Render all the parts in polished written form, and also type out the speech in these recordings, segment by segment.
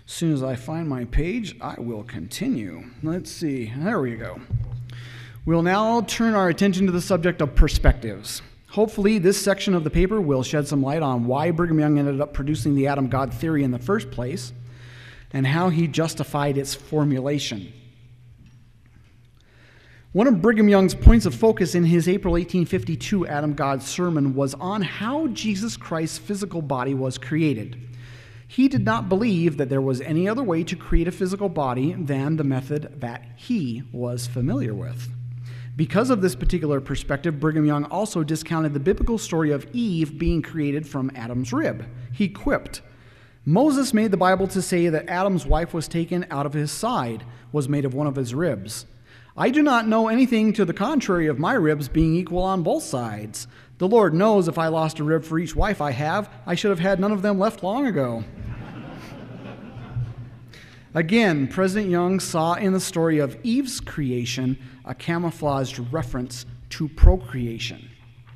As soon as I find my page, I will continue. Let's see. There we go. We'll now turn our attention to the subject of perspectives. Hopefully, this section of the paper will shed some light on why Brigham Young ended up producing the Adam-God theory in the first place and how he justified its formulation. One of Brigham Young's points of focus in his April 1852 Adam-God sermon was on how Jesus Christ's physical body was created. He did not believe that there was any other way to create a physical body than the method that he was familiar with. Because of this particular perspective, Brigham Young also discounted the biblical story of Eve being created from Adam's rib. He quipped, "Moses made the Bible to say that Adam's wife was taken out of his side, was made of one of his ribs. I do not know anything to the contrary of my ribs being equal on both sides. The Lord knows if I lost a rib for each wife I have, I should have had none of them left long ago." Again, President Young saw in the story of Eve's creation a camouflaged reference to procreation.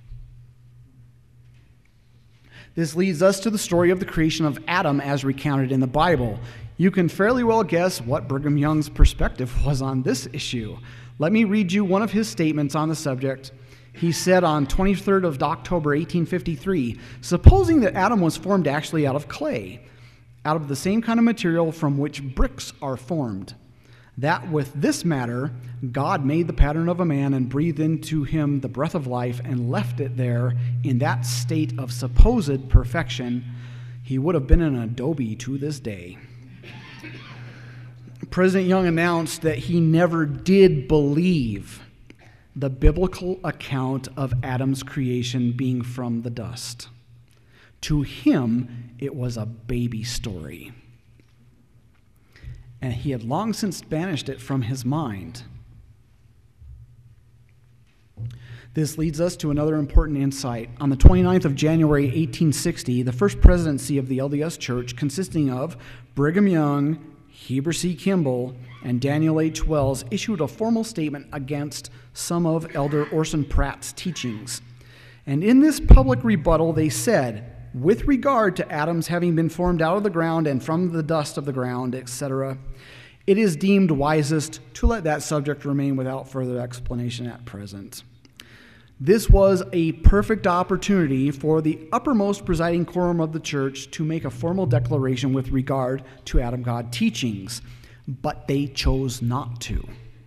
This leads us to the story of the creation of Adam as recounted in the Bible. You can fairly well guess what Brigham Young's perspective was on this issue. Let me read you one of his statements on the subject. He said on 23rd of October 1853, "Supposing that Adam was formed actually out of clay, out of the same kind of material from which bricks are formed, that with this matter God made the pattern of a man and breathed into him the breath of life and left it there in that state of supposed perfection, he would have been an adobe to this day." President Young announced that he never did believe the biblical account of Adam's creation being from the dust. To him, it was a baby story. And he had long since banished it from his mind. This leads us to another important insight. On the 29th of January, 1860, the first presidency of the LDS Church, consisting of Brigham Young, Heber C. Kimball, and Daniel H. Wells, issued a formal statement against some of Elder Orson Pratt's teachings. And in this public rebuttal, they said, with regard to Adam's having been formed out of the ground and from the dust of the ground, etc., it is deemed wisest to let that subject remain without further explanation at present. This was a perfect opportunity for the uppermost presiding quorum of the church to make a formal declaration with regard to Adam-God teachings, but they chose not to.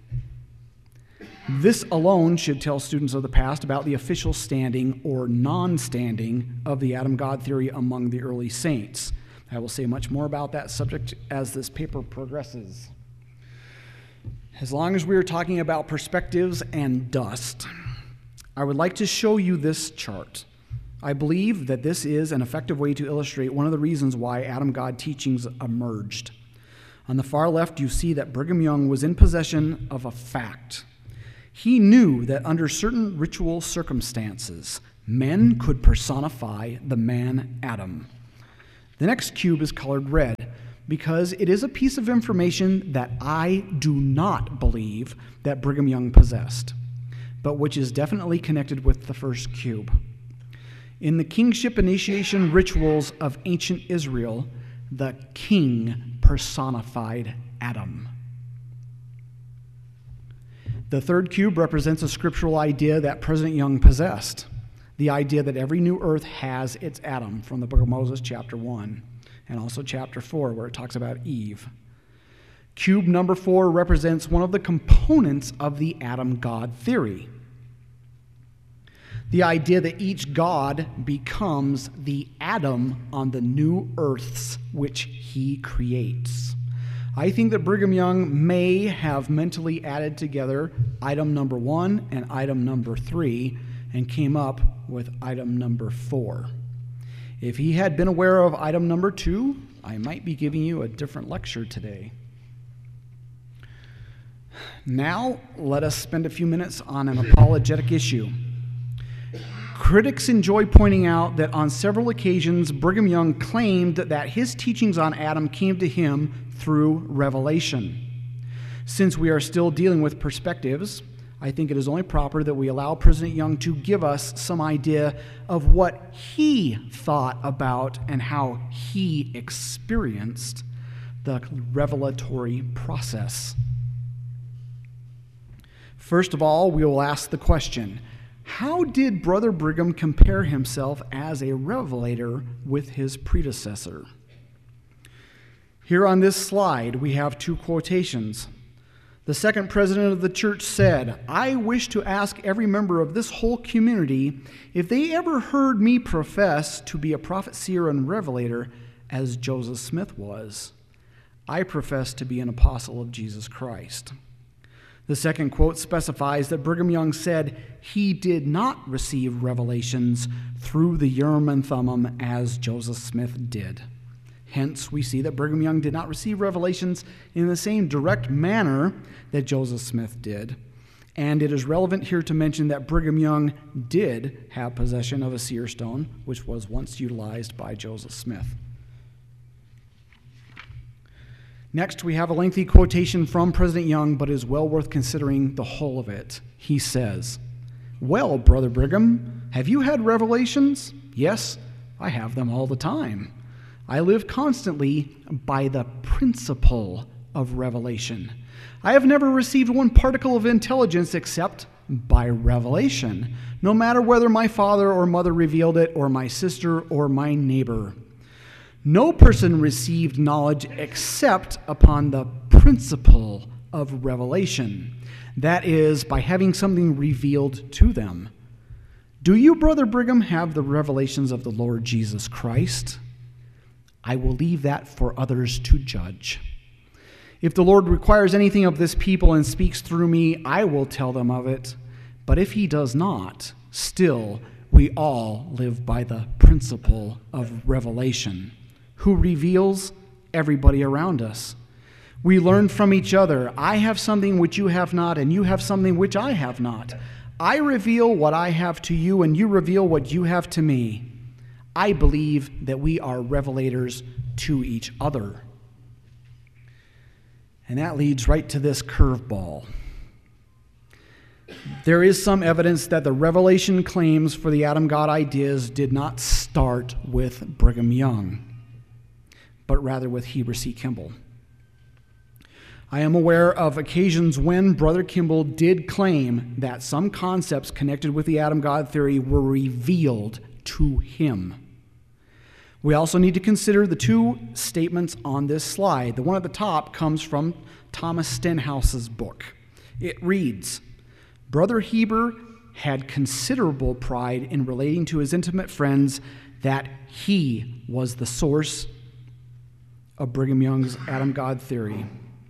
This alone should tell students of the past about the official standing or non-standing of the Adam-God theory among the early saints. I will say much more about that subject as this paper progresses. As long as we are talking about perspectives and dust, I would like to show you this chart. I believe that this is an effective way to illustrate one of the reasons why Adam-God teachings emerged. On the far left, you see that Brigham Young was in possession of a fact. He knew that under certain ritual circumstances, men could personify the man Adam. The next cube is colored red because it is a piece of information that I do not believe that Brigham Young possessed, but which is definitely connected with the first cube. In the kingship initiation rituals of ancient Israel, the king personified Adam. The third cube represents a scriptural idea that President Young possessed, the idea that every new earth has its Adam, from the book of Moses, chapter 1, and also chapter 4, where it talks about Eve. Cube number 4 represents one of the components of the Adam-God theory, the idea that each God becomes the Adam on the new earths which he creates. I think that Brigham Young may have mentally added together item number 1 and item number 3 and came up with item number 4. If he had been aware of item number 2, I might be giving you a different lecture today. Now, let us spend a few minutes on an apologetic issue. Critics enjoy pointing out that on several occasions, Brigham Young claimed that his teachings on Adam came to him through revelation. Since we are still dealing with perspectives, I think it is only proper that we allow President Young to give us some idea of what he thought about and how he experienced the revelatory process. First of all, we will ask the question, how did Brother Brigham compare himself as a revelator with his predecessor? Here on this slide, we have two quotations. The second president of the church said, "I wish to ask every member of this whole community if they ever heard me profess to be a prophet, seer, and revelator as Joseph Smith was. I profess to be an apostle of Jesus Christ." The second quote specifies that Brigham Young said he did not receive revelations through the Urim and Thummim as Joseph Smith did. Hence, we see that Brigham Young did not receive revelations in the same direct manner that Joseph Smith did. And it is relevant here to mention that Brigham Young did have possession of a seer stone, which was once utilized by Joseph Smith. Next, we have a lengthy quotation from President Young, but it is well worth considering the whole of it. He says, "Well, Brother Brigham, have you had revelations?" "Yes, I have them all the time. I live constantly by the principle of revelation. I have never received one particle of intelligence except by revelation, no matter whether my father or mother revealed it, or my sister or my neighbor. No person received knowledge except upon the principle of revelation, that is, by having something revealed to them. Do you, Brother Brigham, have the revelations of the Lord Jesus Christ? I will leave that for others to judge. If the Lord requires anything of this people and speaks through me, I will tell them of it. But if he does not, still we all live by the principle of revelation. Who reveals? Everybody around us. We learn from each other. I have something which you have not, and you have something which I have not. I reveal what I have to you, and you reveal what you have to me. I believe that we are revelators to each other." And that leads right to this curveball. There is some evidence that the revelation claims for the Adam God ideas did not start with Brigham Young, but rather with Heber C. Kimball. I am aware of occasions when Brother Kimball did claim that some concepts connected with the Adam God theory were revealed to him. We also need to consider the two statements on this slide. The one at the top comes from Thomas Stenhouse's book. It reads, "Brother Heber had considerable pride in relating to his intimate friends that he was the source of Brigham Young's Adam God theory.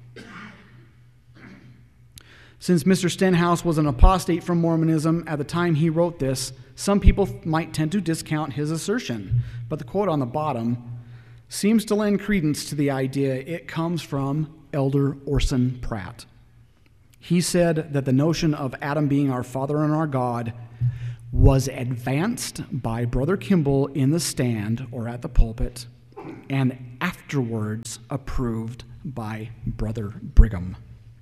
Since Mr. Stenhouse was an apostate from Mormonism at the time he wrote this, some people might tend to discount his assertion, but the quote on the bottom seems to lend credence to the idea. It comes from Elder Orson Pratt. He said that the notion of Adam being our Father and our God was advanced by Brother Kimball in the stand or at the pulpit, and afterwards approved by Brother Brigham.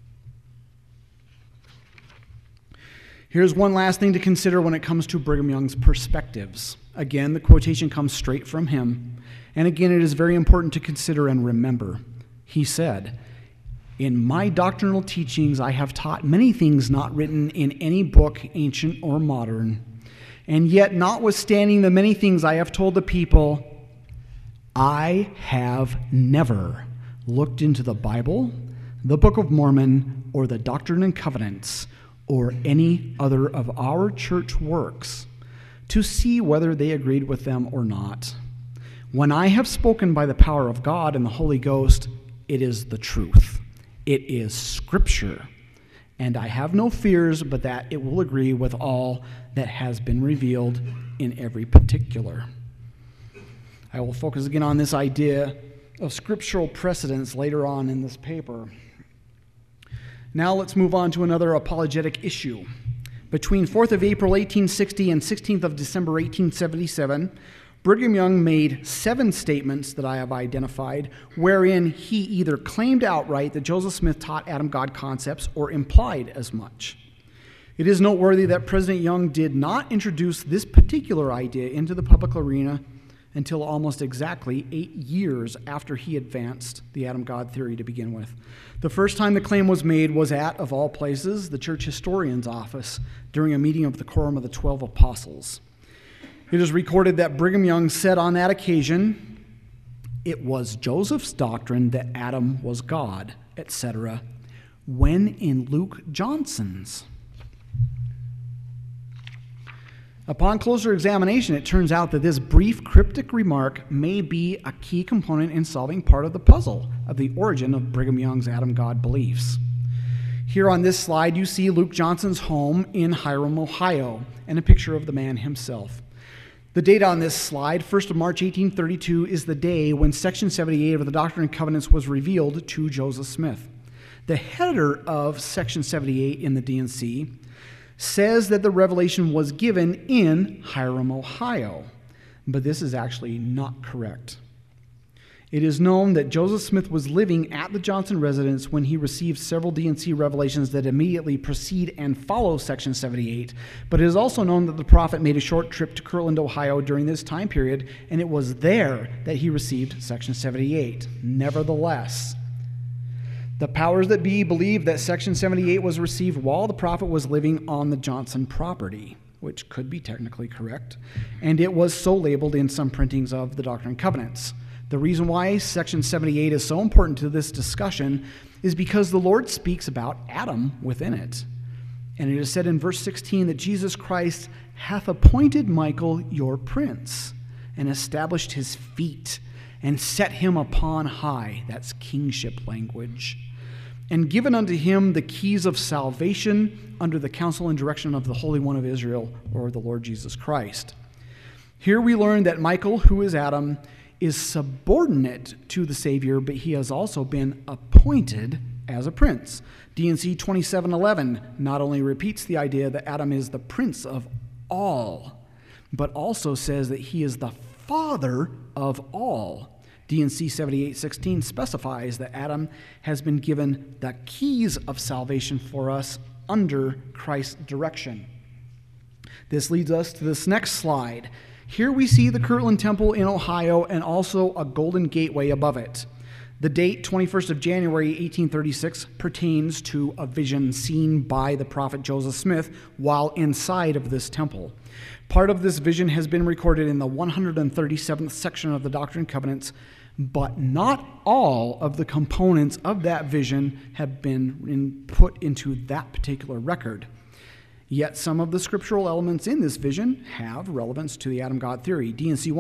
Here's one last thing to consider when it comes to Brigham Young's perspectives. Again, the quotation comes straight from him. And again, it is very important to consider and remember. He said, "In my doctrinal teachings, I have taught many things not written in any book, ancient or modern. And yet, notwithstanding the many things I have told the people, I have never looked into the Bible, the Book of Mormon, or the Doctrine and Covenants, or any other of our church works, to see whether they agreed with them or not. When I have spoken by the power of God and the Holy Ghost, it is the truth. It is Scripture. And I have no fears but that it will agree with all that has been revealed in every particular." I will focus again on this idea of scriptural precedence later on in this paper. Now let's move on to another apologetic issue. Between 4th of April 1860 and 16th of December 1877, Brigham Young made 7 statements that I have identified wherein he either claimed outright that Joseph Smith taught Adam God concepts or implied as much. It is noteworthy that President Young did not introduce this particular idea into the public arena until almost exactly 8 years after he advanced the Adam-God theory to begin with. The first time the claim was made was at, of all places, the church historian's office during a meeting of the Quorum of the 12 Apostles. It is recorded that Brigham Young said on that occasion, "It was Joseph's doctrine that Adam was God," etc., when in Luke Johnson's. Upon closer examination, it turns out that this brief cryptic remark may be a key component in solving part of the puzzle of the origin of Brigham Young's Adam-God beliefs. Here on this slide, you see Luke Johnson's home in Hiram, Ohio, and a picture of the man himself. The date on this slide, 1st of March 1832, is the day when Section 78 of the Doctrine and Covenants was revealed to Joseph Smith. The header of Section 78 in the D&C says that the revelation was given in Hiram, Ohio, but this is actually not correct. It is known that Joseph Smith was living at the Johnson residence when he received several D&C revelations that immediately precede and follow Section 78, but it is also known that the prophet made a short trip to Kirtland, Ohio during this time period, and it was there that he received Section 78. Nevertheless, the powers that be believed that Section 78 was received while the prophet was living on the Johnson property, which could be technically correct, and it was so labeled in some printings of the Doctrine and Covenants. The reason why Section 78 is so important to this discussion is because the Lord speaks about Adam within it. And it is said in verse 16 that Jesus Christ hath appointed Michael your prince, and established his feet, and set him upon high. That's kingship language. And given unto him the keys of salvation under the counsel and direction of the Holy One of Israel, or the Lord Jesus Christ. Here we learn that Michael, who is Adam, is subordinate to the Savior, but he has also been appointed as a prince. D&C 2711 not only repeats the idea that Adam is the prince of all, but also says that he is the father of all. D&C 7816 specifies that Adam has been given the keys of salvation for us under Christ's direction. This leads us to this next slide. Here we see the Kirtland Temple in Ohio and also a golden gateway above it. The date, 21st of January, 1836, pertains to a vision seen by the prophet Joseph Smith while inside of this temple. Part of this vision has been recorded in the 137th section of the Doctrine and Covenants, but not all of the components of that vision have been put into that particular record. Yet some of the scriptural elements in this vision have relevance to the Adam-God theory. D&C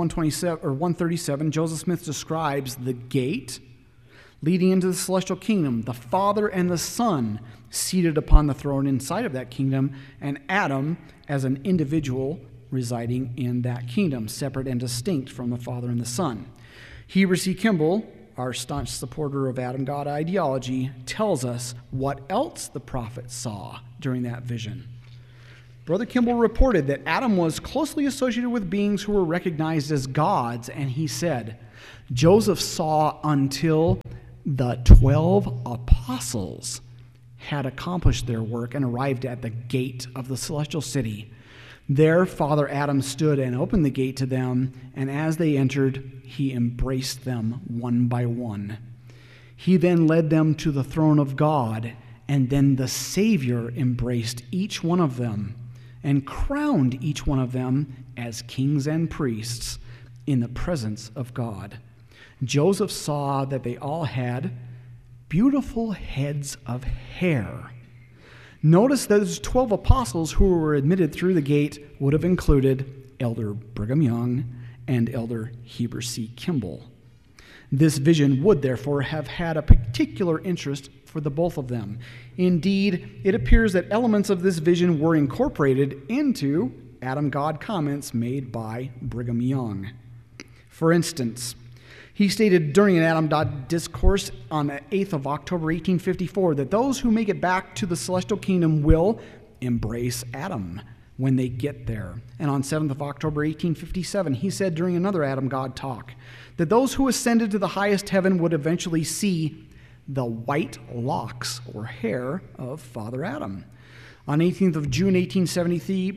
137, Joseph Smith describes the gate leading into the celestial kingdom, the Father and the Son seated upon the throne inside of that kingdom, and Adam as an individual residing in that kingdom, separate and distinct from the Father and the Son. Heber C. Kimball, our staunch supporter of Adam-God ideology, tells us what else the prophet saw during that vision. Brother Kimball reported that Adam was closely associated with beings who were recognized as gods, and he said, Joseph saw until the 12 apostles had accomplished their work and arrived at the gate of the celestial city. There, Father Adam stood and opened the gate to them, and as they entered, he embraced them one by one. He then led them to the throne of God, and then the Savior embraced each one of them and crowned each one of them as kings and priests in the presence of God. Joseph saw that they all had beautiful heads of hair. Notice those 12 apostles who were admitted through the gate would have included Elder Brigham Young and Elder Heber C. Kimball. This vision would therefore have had a particular interest for the both of them. Indeed, it appears that elements of this vision were incorporated into Adam-God comments made by Brigham Young. For instance, he stated during an Adam-God discourse on the 8th of October, 1854, that those who make it back to the celestial kingdom will embrace Adam when they get there. And on 7th of October, 1857, he said during another Adam-God talk that those who ascended to the highest heaven would eventually see the white locks or hair of Father Adam. On 18th of June, 1873,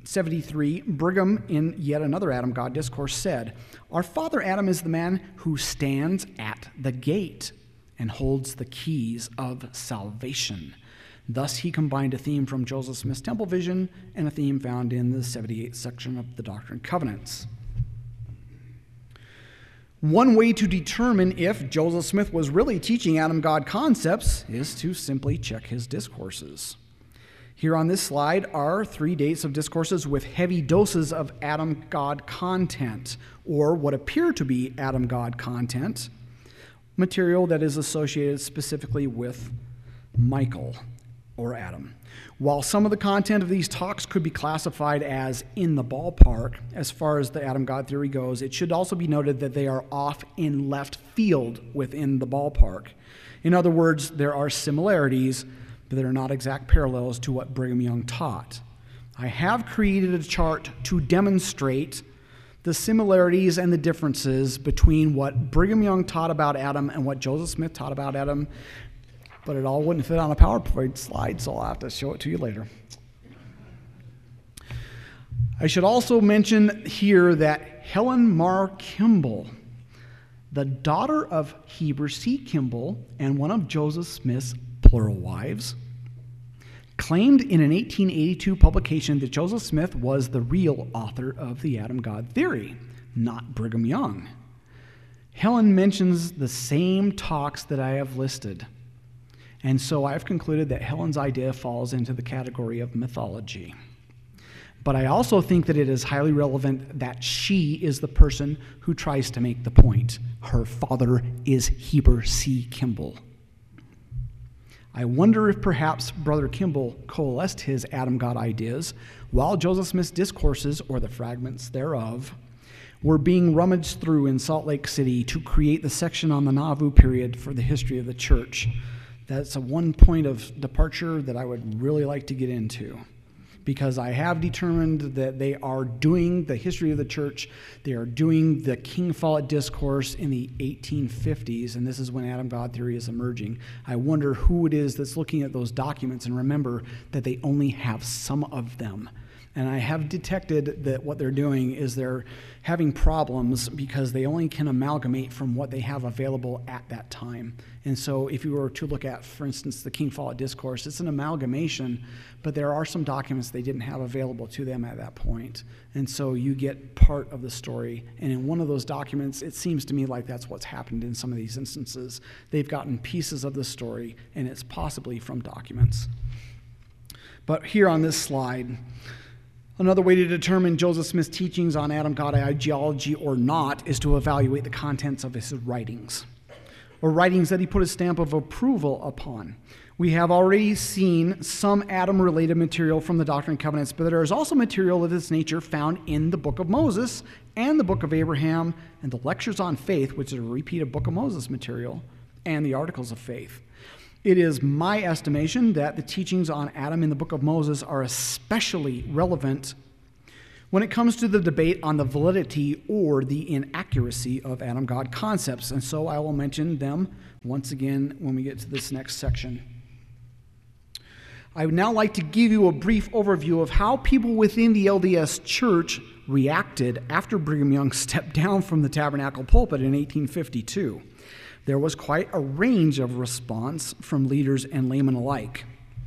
73, Brigham, in yet another Adam-God discourse, said, "Our father Adam is the man who stands at the gate and holds the keys of salvation." Thus, he combined a theme from Joseph Smith's Temple Vision and a theme found in the 78th section of the Doctrine and Covenants. One way to determine if Joseph Smith was really teaching Adam-God concepts is to simply check his discourses. Here on this slide are 3 dates of discourses with heavy doses of Adam-God content, or what appear to be Adam-God content, material that is associated specifically with Michael or Adam. While some of the content of these talks could be classified as in the ballpark, as far as the Adam-God theory goes, it should also be noted that they are off in left field within the ballpark. In other words, there are similarities, but they are not exact parallels to what Brigham Young taught. I have created a chart to demonstrate the similarities and the differences between what Brigham Young taught about Adam and what Joseph Smith taught about Adam, but it all wouldn't fit on a PowerPoint slide, so I'll have to show it to you later. I should also mention here that Helen Mar Kimball, the daughter of Heber C. Kimball and one of Joseph Smith's plural wives, claimed in an 1882 publication that Joseph Smith was the real author of the Adam-God theory, not Brigham Young. Helen mentions the same talks that I have listed, and so I've concluded that Helen's idea falls into the category of mythology. But I also think that it is highly relevant that she is the person who tries to make the point. Her father is Heber C. Kimball. I wonder if perhaps Brother Kimball coalesced his Adam-God ideas while Joseph Smith's discourses, or the fragments thereof, were being rummaged through in Salt Lake City to create the section on the Nauvoo period for the history of the church. That's a one point of departure that I would really like to get into, because I have determined that they are doing the history of the church. They are doing the King Follett discourse in the 1850s, and this is when Adam-God theory is emerging. I wonder who it is that's looking at those documents, and remember that they only have some of them. And I have detected that what they're doing is they're having problems because they only can amalgamate from what they have available at that time. And so if you were to look at, for instance, the King Follett Discourse, it's an amalgamation, but there are some documents they didn't have available to them at that point. And so you get part of the story. And in one of those documents, it seems to me like that's what's happened in some of these instances. They've gotten pieces of the story, and it's possibly from documents. But here on this slide, another way to determine Joseph Smith's teachings on Adam-God ideology or not is to evaluate the contents of his writings, or writings that he put a stamp of approval upon. We have already seen some Adam-related material from the Doctrine and Covenants, but there is also material of this nature found in the Book of Moses and the Book of Abraham and the Lectures on Faith, which is a repeat of Book of Moses material, and the Articles of Faith. It is my estimation that the teachings on Adam in the Book of Moses are especially relevant when it comes to the debate on the validity or the inaccuracy of Adam-God concepts, and so I will mention them once again when we get to this next section. I would now like to give you a brief overview of how people within the LDS Church reacted after Brigham Young stepped down from the tabernacle pulpit in 1852. There was quite a range of response from leaders and laymen alike.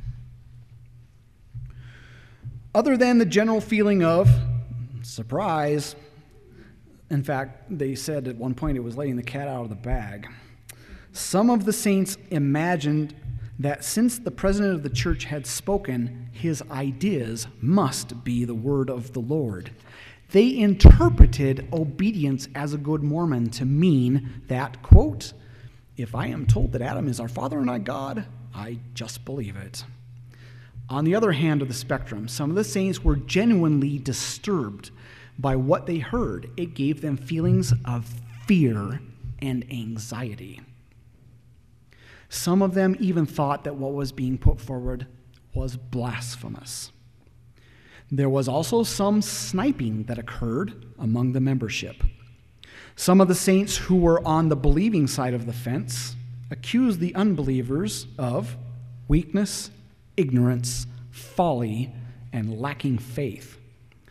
Other than the general feeling of surprise, in fact, they said at one point it was letting the cat out of the bag, some of the saints imagined that since the president of the church had spoken, his ideas must be the word of the Lord. They interpreted obedience as a good Mormon to mean that, quote, "If I am told that Adam is our father and not God, I just believe it." On the other hand of the spectrum, some of the saints were genuinely disturbed by what they heard. It gave them feelings of fear and anxiety. Some of them even thought that what was being put forward was blasphemous. There was also some sniping that occurred among the membership. Some of the saints who were on the believing side of the fence accused the unbelievers of weakness, ignorance, folly, and lacking faith.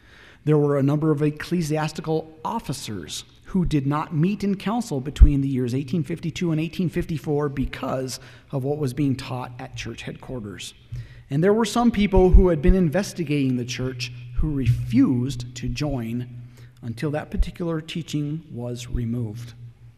There were a number of ecclesiastical officers who did not meet in council between the years 1852 and 1854 because of what was being taught at church headquarters. And there were some people who had been investigating the church who refused to join until that particular teaching was removed.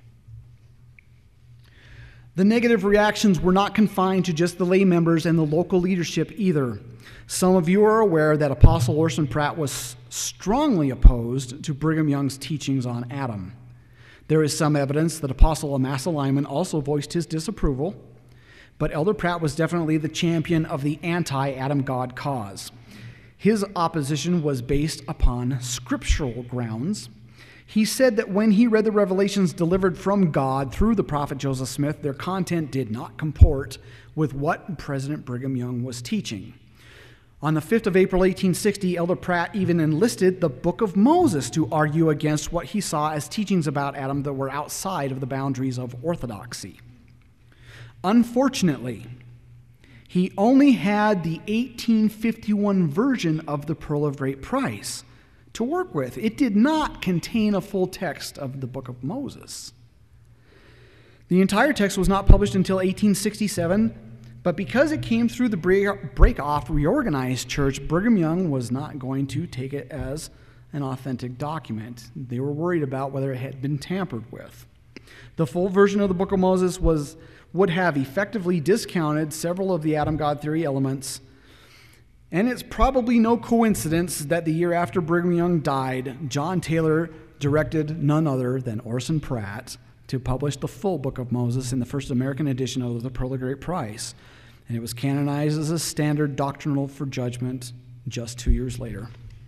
The negative reactions were not confined to just the lay members and the local leadership either. Some of you are aware that Apostle Orson Pratt was strongly opposed to Brigham Young's teachings on Adam. There is some evidence that Apostle Amasa Lyman also voiced his disapproval, but Elder Pratt was definitely the champion of the anti-Adam God cause. His opposition was based upon scriptural grounds. He said that when he read the revelations delivered from God through the prophet Joseph Smith, their content did not comport with what President Brigham Young was teaching. On the 5th of April, 1860, Elder Pratt even enlisted the Book of Moses to argue against what he saw as teachings about Adam that were outside of the boundaries of orthodoxy. Unfortunately, he only had the 1851 version of the Pearl of Great Price to work with. It did not contain a full text of the Book of Moses. The entire text was not published until 1867, but because it came through the break-off reorganized church, Brigham Young was not going to take it as an authentic document. They were worried about whether it had been tampered with. The full version of the Book of Moses would have effectively discounted several of the Adam God theory elements, and it's probably no coincidence that the year after Brigham Young died, John Taylor directed none other than Orson Pratt to publish the full Book of Moses in the first American edition of the Pearl of Great Price, and it was canonized as a standard doctrinal for judgment just 2 years later.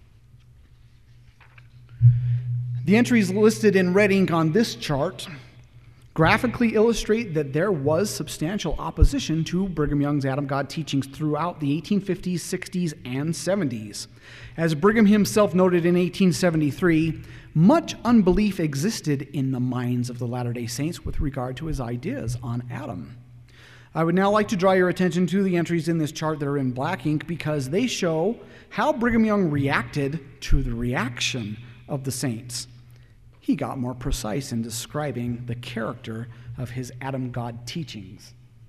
The entries listed in red ink on this chart graphically illustrate that there was substantial opposition to Brigham Young's Adam God teachings throughout the 1850s, 60s, and 70s. As Brigham himself noted in 1873, much unbelief existed in the minds of the Latter-day Saints with regard to his ideas on Adam. I would now like to draw your attention to the entries in this chart that are in black ink because they show how Brigham Young reacted to the reaction of the saints. He got more precise in describing the character of his Adam God teachings.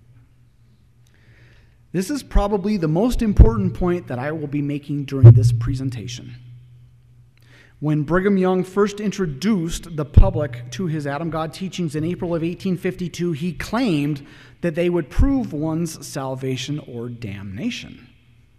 This is probably the most important point that I will be making during this presentation. When Brigham Young first introduced the public to his Adam God teachings in April of 1852, he claimed that they would prove one's salvation or damnation.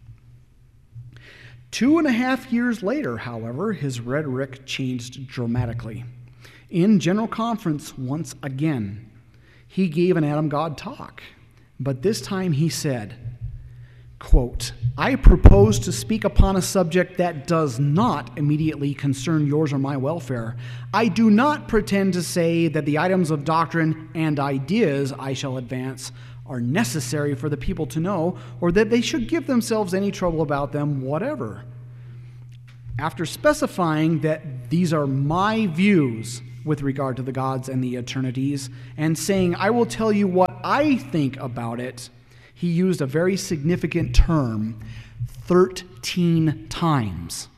2.5 years later, however, his rhetoric changed dramatically. In General Conference, once again, he gave an Adam God talk, but this time he said, quote, "I propose to speak upon a subject that does not immediately concern yours or my welfare. I do not pretend to say that the items of doctrine and ideas I shall advance are necessary for the people to know, or that they should give themselves any trouble about them whatever. After specifying that these are my views with regard to the gods and the eternities, and saying, I will tell you what I think about it, he used a very significant term, 13 times.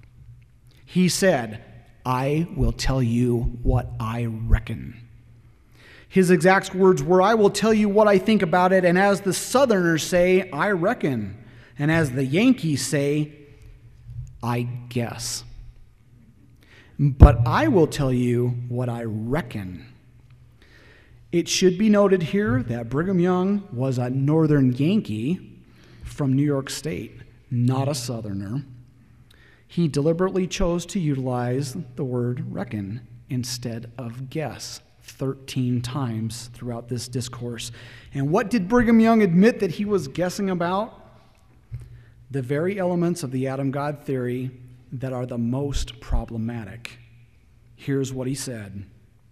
He said, I will tell you what I reckon. His exact words were, I will tell you what I think about it, and as the Southerners say, I reckon. And as the Yankees say, I guess. But I will tell you what I reckon. It should be noted here that Brigham Young was a Northern Yankee from New York State, not a Southerner. He deliberately chose to utilize the word reckon instead of guess 13 times throughout this discourse. And what did Brigham Young admit that he was guessing about? The very elements of the Adam God theory that are the most problematic. Here's what he said.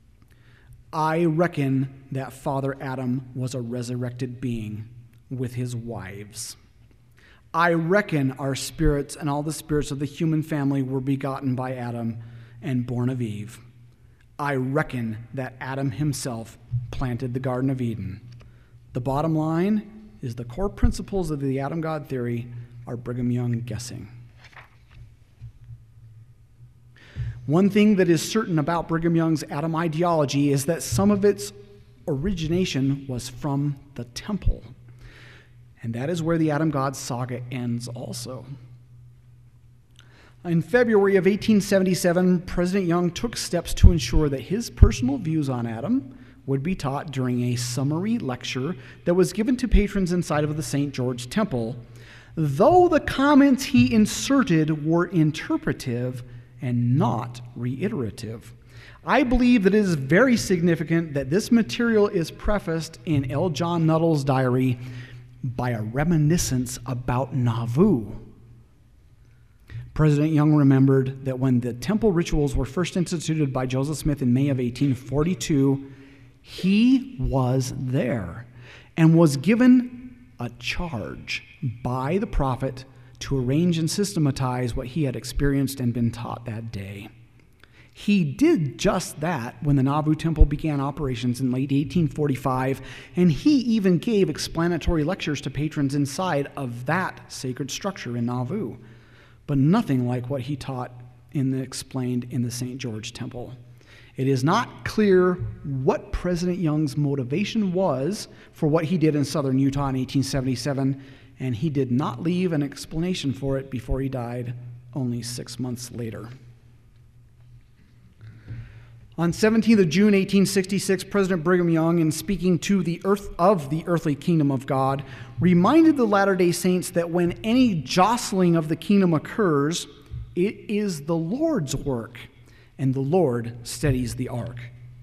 I reckon that Father Adam was a resurrected being with his wives. I reckon our spirits and all the spirits of the human family were begotten by Adam and born of Eve. I reckon that Adam himself planted the Garden of Eden. The bottom line is the core principles of the Adam God theory are Brigham Young guessing. One thing that is certain about Brigham Young's Adam ideology is that some of its origination was from the temple. And that is where the Adam God saga ends also. In February of 1877, President Young took steps to ensure that his personal views on Adam would be taught during a summary lecture that was given to patrons inside of the St. George Temple, though the comments he inserted were interpretive and not reiterative. I believe that it is very significant that this material is prefaced in L. John Nuttall's diary by a reminiscence about Nauvoo. President Young remembered that when the temple rituals were first instituted by Joseph Smith in May of 1842, he was there and was given a charge by the prophet to arrange and systematize what he had experienced and been taught that day. He did just that when the Nauvoo Temple began operations in late 1845, and he even gave explanatory lectures to patrons inside of that sacred structure in Nauvoo, but nothing like what he taught explained in the St. George Temple. It is not clear what President Young's motivation was for what he did in southern Utah in 1877, and he did not leave an explanation for it before he died only 6 months later. On 17th of June, 1866, President Brigham Young, in speaking to the earthly kingdom of God, reminded the Latter-day Saints that when any jostling of the kingdom occurs, it is the Lord's work, and the Lord steadies the ark.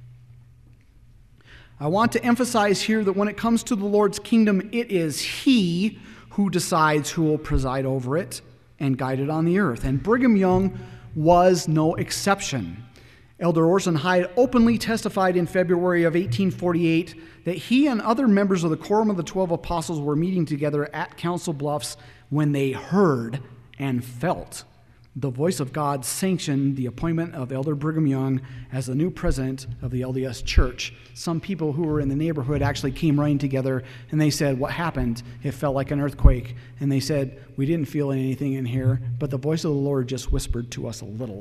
I want to emphasize here that when it comes to the Lord's kingdom, it is He who decides who will preside over it and guide it on the earth. And Brigham Young was no exception. Elder Orson Hyde openly testified in February of 1848 that he and other members of the Quorum of the 12 Apostles were meeting together at Council Bluffs when they heard and felt the voice of God sanction the appointment of Elder Brigham Young as the new president of the LDS Church. Some people who were in the neighborhood actually came running together, and they said, "What happened?" It felt like an earthquake. And they said, "We didn't feel anything in here, but the voice of the Lord just whispered to us a little."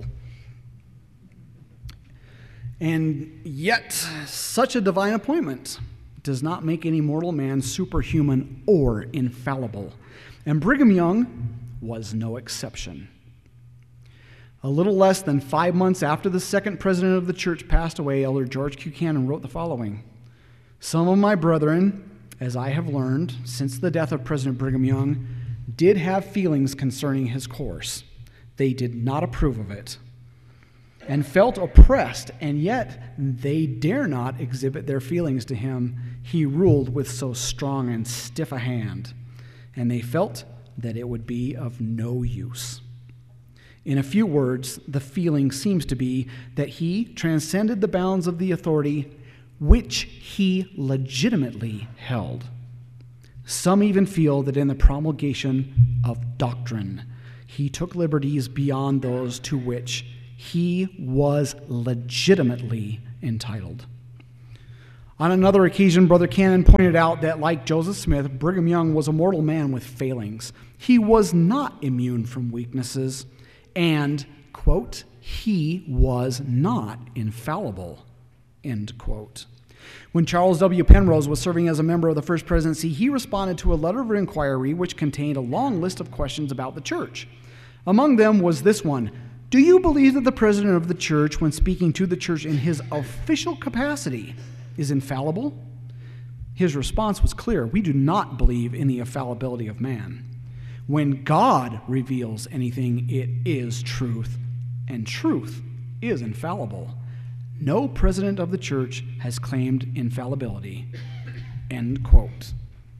And yet, such a divine appointment does not make any mortal man superhuman or infallible. And Brigham Young was no exception. A little less than 5 months after the second president of the church passed away, Elder George Buchanan wrote the following: "Some of my brethren, as I have learned since the death of President Brigham Young, did have feelings concerning his course. They did not approve of it, and felt oppressed, and yet they dare not exhibit their feelings to him. He ruled with so strong and stiff a hand, and they felt that it would be of no use." In a few words, the feeling seems to be that he transcended the bounds of the authority which he legitimately held. Some even feel that in the promulgation of doctrine, he took liberties beyond those to which he was legitimately entitled. On another occasion, Brother Cannon pointed out that, like Joseph Smith, Brigham Young was a mortal man with failings. He was not immune from weaknesses, and, quote, he was not infallible, end quote. When Charles W. Penrose was serving as a member of the First Presidency, he responded to a letter of inquiry which contained a long list of questions about the church. Among them was this one: "Do you believe that the president of the church, when speaking to the church in his official capacity, is infallible?" His response was clear: "We do not believe in the infallibility of man. When God reveals anything, it is truth, and truth is infallible. No president of the church has claimed infallibility," end quote.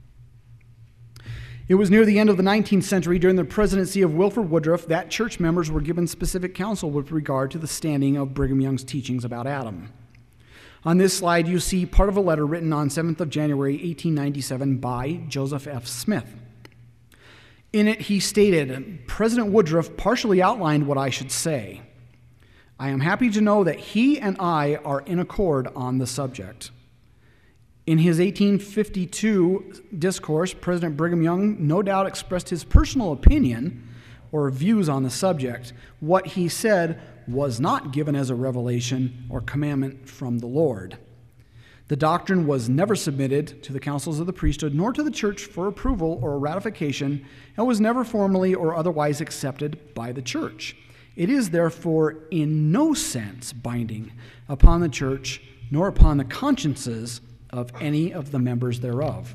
It was near the end of the 19th century, during the presidency of Wilford Woodruff, that church members were given specific counsel with regard to the standing of Brigham Young's teachings about Adam. On this slide, you see part of a letter written on 7th of January, 1897 by Joseph F. Smith. In it, he stated, "President Woodruff partially outlined what I should say. I am happy to know that he and I are in accord on the subject." In his 1852 discourse, President Brigham Young no doubt expressed his personal opinion or views on the subject. What he said was not given as a revelation or commandment from the Lord. The doctrine was never submitted to the councils of the priesthood nor to the church for approval or ratification, and was never formally or otherwise accepted by the church. It is therefore in no sense binding upon the church nor upon the consciences of any of the members thereof.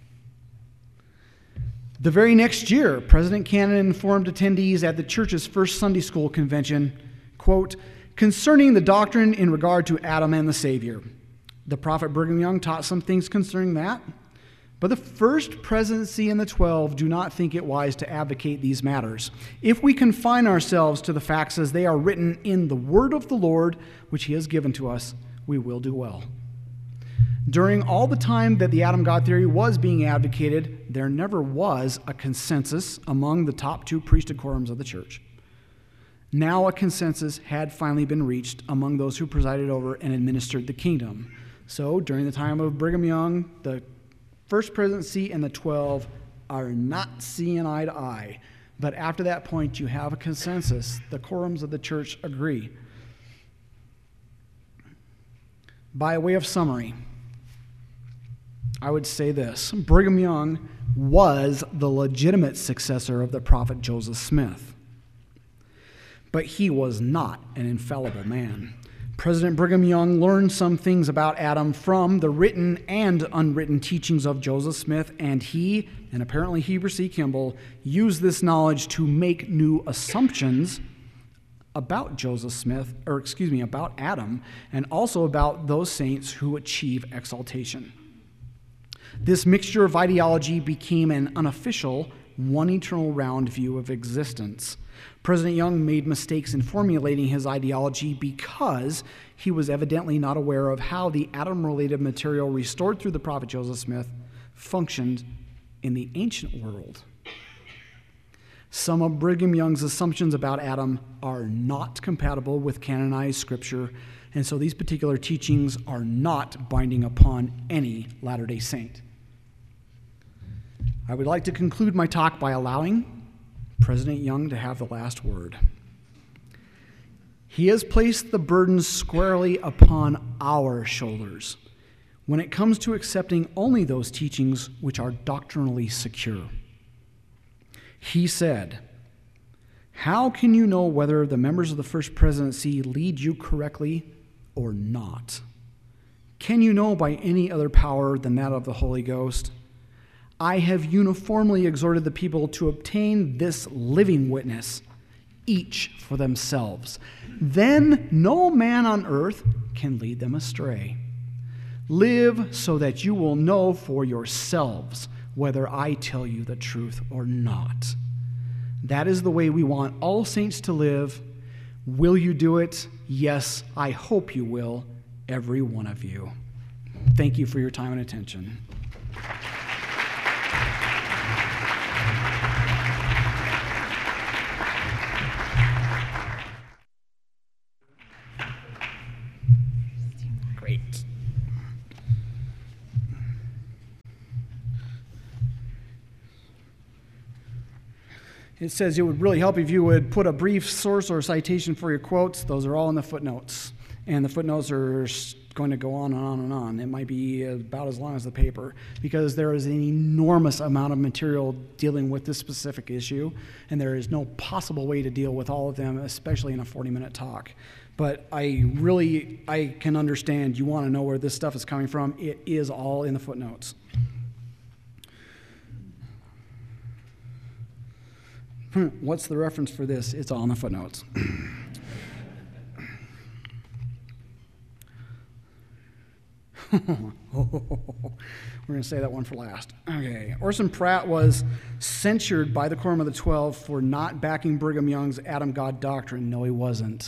The very next year, President Cannon informed attendees at the church's first Sunday school convention, quote, concerning the doctrine in regard to Adam and the Savior. The prophet Brigham Young taught some things concerning that, but the first presidency and the 12 do not think it wise to advocate these matters. If we confine ourselves to the facts as they are written in the word of the Lord, which he has given to us, we will do well. During all the time that the Adam God theory was being advocated, there never was a consensus among the top two priesthood quorums of the church. Now a consensus had finally been reached among those who presided over and administered the kingdom. So during the time of Brigham Young, the first presidency and the 12 are not seeing eye to eye. But after that point, you have a consensus. The quorums of the church agree. By way of summary, I would say this. Brigham Young was the legitimate successor of the prophet Joseph Smith. But he was not an infallible man. President Brigham Young learned some things about Adam from the written and unwritten teachings of Joseph Smith, and he, and apparently Heber C. Kimball, used this knowledge to make new assumptions about about Adam, and also about those saints who achieve exaltation. This mixture of ideology became an unofficial, one eternal round view of existence. President Young made mistakes in formulating his ideology because he was evidently not aware of how the Adam-related material restored through the prophet Joseph Smith functioned in the ancient world. Some of Brigham Young's assumptions about Adam are not compatible with canonized scripture, and so these particular teachings are not binding upon any Latter-day Saint. I would like to conclude my talk by allowing President Young to have the last word. He has placed the burden squarely upon our shoulders when it comes to accepting only those teachings which are doctrinally secure. He said, "How can you know whether the members of the first presidency lead you correctly or not? Can you know by any other power than that of the Holy Ghost? I have uniformly exhorted the people to obtain this living witness, each for themselves. Then no man on earth can lead them astray. Live so that you will know for yourselves whether I tell you the truth or not." That is the way we want all saints to live. Will you do it? Yes, I hope you will, every one of you. Thank you for your time and attention. Great. It says it would really help if you would put a brief source or citation for your quotes. Those are all in the footnotes. And the footnotes are going to go on and on and on. It might be about as long as the paper because there is an enormous amount of material dealing with this specific issue, and there is no possible way to deal with all of them, especially in a 40-minute talk. But I can understand you want to know where this stuff is coming from. It is all in the footnotes. What's the reference for this? It's all in the footnotes. We're going to say that one for last. Okay. Orson Pratt was censured by the Quorum of the 12 for not backing Brigham Young's Adam God doctrine. No, he wasn't.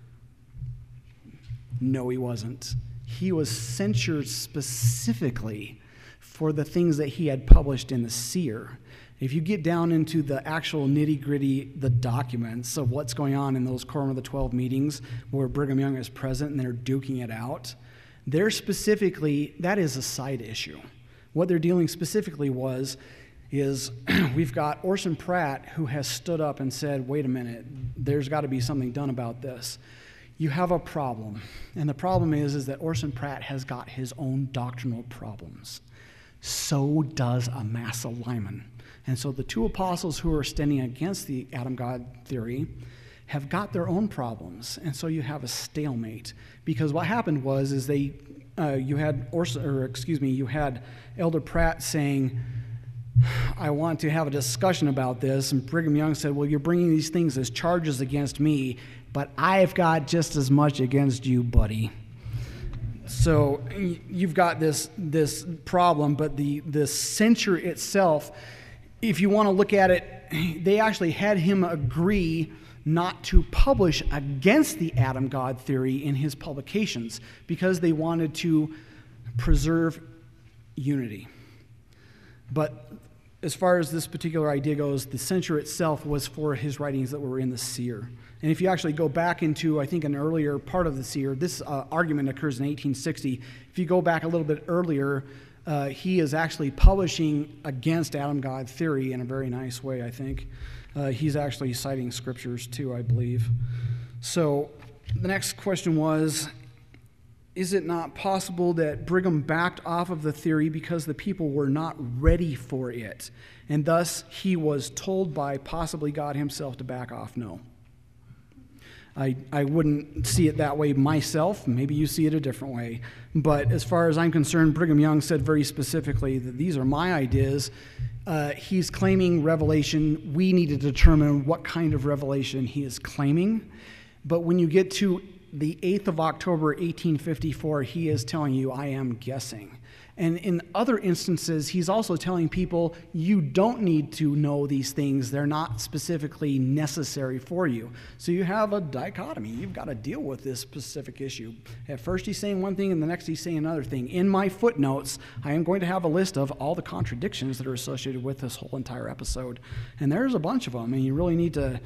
No, he wasn't. He was censured specifically for the things that he had published in the Seer. If you get down into the actual nitty-gritty, the documents of what's going on in those Quorum of the 12 meetings where Brigham Young is present and they're duking it out, they're specifically, that is a side issue. What they're dealing specifically was, is we've got Orson Pratt, who has stood up and said, wait a minute, there's got to be something done about this. You have a problem. And the problem is that Orson Pratt has got his own doctrinal problems. So does Amasa Lyman. And so the two apostles who are standing against the Adam-God theory have got their own problems. And so you have a stalemate. Because what happened was you had Elder Pratt saying, I want to have a discussion about this. And Brigham Young said, well, you're bringing these things as charges against me, but I've got just as much against you, buddy. So you've got this problem, but the censure itself, if you want to look at it, they actually had him agree not to publish against the Adam-God theory in his publications because they wanted to preserve unity. But as far as this particular idea goes, the censure itself was for his writings that were in the Seer. And if you actually go back into, I think, an earlier part of the Seer, this argument occurs in 1860. If you go back a little bit earlier, he is actually publishing against Adam-God theory in a very nice way, I think. He's actually citing scriptures too, I believe. So the next question was, is it not possible that Brigham backed off of the theory because the people were not ready for it, and thus he was told by possibly God himself to back off? No. I wouldn't see it that way myself. Maybe you see it a different way. But as far as I'm concerned, Brigham Young said very specifically that these are my ideas. He's claiming revelation. We need to determine what kind of revelation he is claiming. But when you get to the 8th of October, 1854, he is telling you, I am guessing. And in other instances, he's also telling people, you don't need to know these things. They're not specifically necessary for you. So you have a dichotomy. You've got to deal with this specific issue. At first he's saying one thing, and the next he's saying another thing. In my footnotes, I am going to have a list of all the contradictions that are associated with this whole entire episode. And there's a bunch of them, and you really need to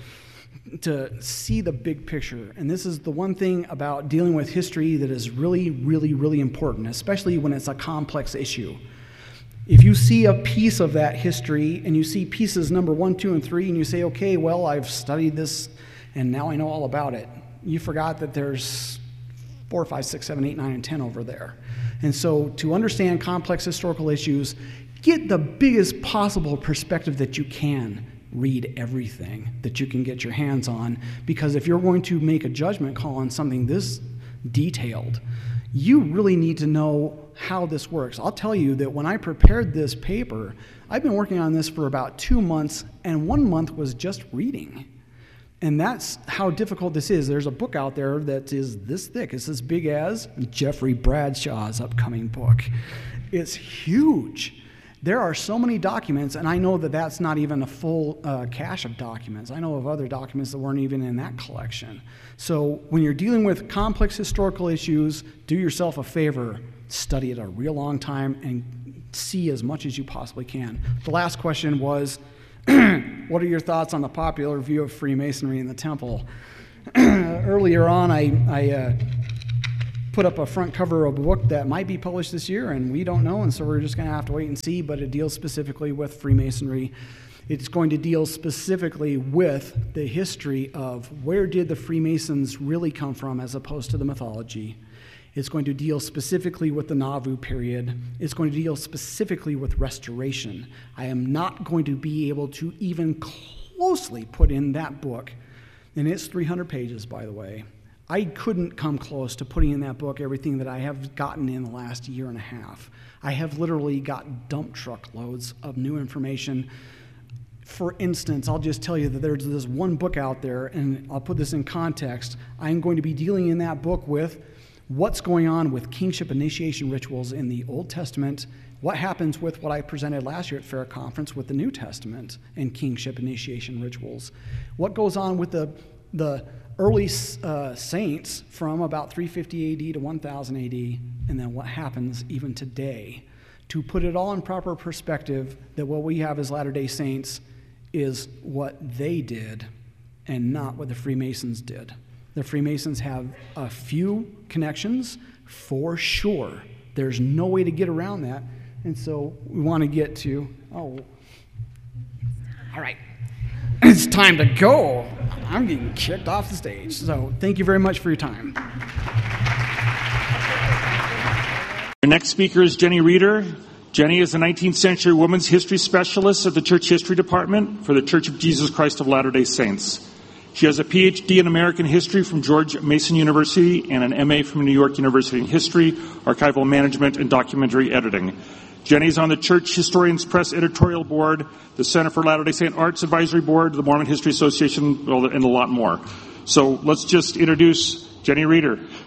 see the big picture. And this is the one thing about dealing with history that is really, really, really important, especially when it's a complex issue. If you see a piece of that history and you see pieces number 1, 2, and 3, and you say, okay, well, I've studied this and now I know all about it, you forgot that there's 4, 5, 6, 7, 8, 9, and 10 over there. And so to understand complex historical issues, get the biggest possible perspective that you can. Read everything that you can get your hands on, because if you're going to make a judgment call on something this detailed, you really need to know how this works. I'll tell you that when I prepared this paper, I've been working on this for about 2 months, and 1 month was just reading. And that's how difficult this is. There's a book out there that is this thick. It's as big as Jeffrey Bradshaw's upcoming book. It's huge. There are so many documents, and I know that that's not even a full cache of documents. I know of other documents that weren't even in that collection. So when you're dealing with complex historical issues, do yourself a favor, study it a real long time, and see as much as you possibly can. The last question was, what are your thoughts on the popular view of Freemasonry in the temple? Earlier on, I put up a front cover of a book that might be published this year, and we don't know, and so we're just going to have to wait and see, but it deals specifically with Freemasonry. It's going to deal specifically with the history of where did the Freemasons really come from as opposed to the mythology. It's going to deal specifically with the Nauvoo period. It's going to deal specifically with Restoration. I am not going to be able to even closely put in that book, and it's 300 pages, by the way. I couldn't come close to putting in that book everything that I have gotten in the last year and a half. I have literally got dump truck loads of new information. For instance, I'll just tell you that there's this one book out there, and I'll put this in context. I'm going to be dealing in that book with what's going on with kingship initiation rituals in the Old Testament, what happens with what I presented last year at Fair Conference with the New Testament and kingship initiation rituals, what goes on with the early saints from about 350 AD to 1000 AD, and then what happens even today. To put it all in proper perspective, that what we have as Latter-day Saints is what they did and not what the Freemasons did. The Freemasons have a few connections for sure. There's no way to get around that. And so we want to get to, All right. It's time to go. I'm getting kicked off the stage. So thank you very much for your time. Our next speaker is Jenny Reeder. Jenny is a 19th century women's history specialist at the Church History Department for the Church of Jesus Christ of Latter-day Saints. She has a PhD in American history from George Mason University and an MA from New York University in history, archival management, and documentary editing. Jenny's on the Church Historians Press editorial board, the Center for Latter-day Saint Arts Advisory Board, the Mormon History Association, and a lot more. So let's just introduce Jenny Reeder.